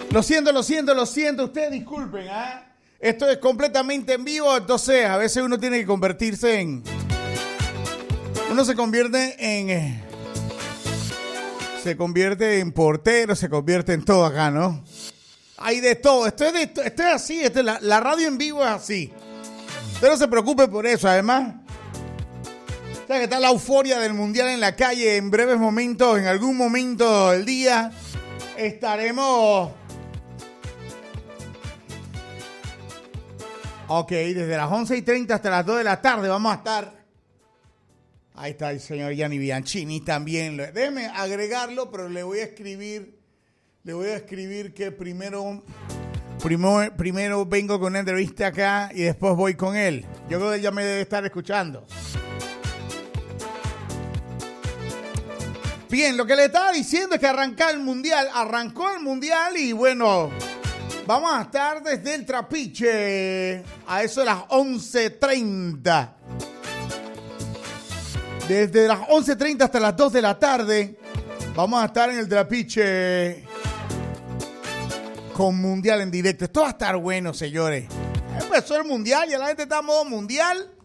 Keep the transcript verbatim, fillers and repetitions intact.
Lo siento, lo siento, lo siento. Ustedes disculpen, ¿ah? ¿eh? Esto es completamente en vivo, entonces a veces uno tiene que convertirse en... Uno se convierte en... Eh, se convierte en portero, se convierte en todo acá, ¿no? Hay de todo. Esto es, de, esto es así. Esto es la, la radio en vivo es así. Usted no se preocupe por eso. Además, ¿sabe que está la euforia del mundial en la calle? En breves momentos, en algún momento del día, estaremos... Ok, desde las once y treinta hasta las dos de la tarde vamos a estar. Ahí está el señor Gianni Bianchini también. Déjeme agregarlo, pero le voy a escribir, le voy a escribir que primero, primero, primero vengo con una entrevista acá y después voy con él. Yo creo que él ya me debe estar escuchando. Bien, lo que le estaba diciendo es que arranca el mundial, arrancó el mundial y bueno... Vamos a estar desde el Trapiche a eso de las once treinta. Desde las once treinta hasta las dos de la tarde vamos a estar en el Trapiche con mundial en directo. Esto va a estar bueno, señores. Empezó el mundial, ya la gente está en modo mundial.